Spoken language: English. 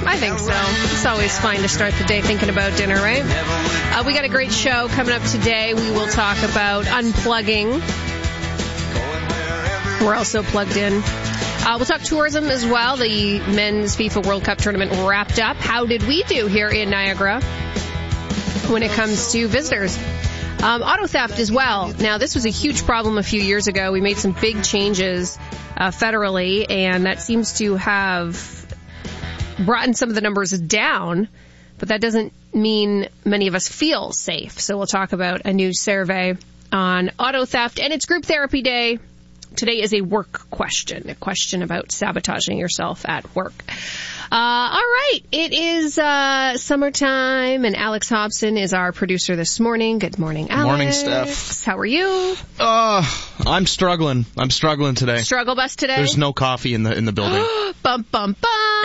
I think so. It's always fine to start the day thinking about dinner, right? We got a great show coming up today. We will talk about unplugging. We're also plugged in. We'll talk tourism as well. The men's FIFA World Cup tournament wrapped up. How did we do here in Niagara when it comes to visitors? Auto theft as well. Now, this was a huge problem a few years ago. We made some big changes federally, and that seems to have brought some of the numbers down, but that doesn't mean many of us feel safe. So we'll talk about a new survey on auto theft, and it's Group Therapy Day. Today is a work question, a question about sabotaging yourself at work. All right, it is summertime, and Alex Hobson is our producer this morning. Good morning, Alex. Morning, Steph. How are you? I'm struggling. I'm struggling today. Struggle bus today? There's no coffee in the building. Bum, bum, bum.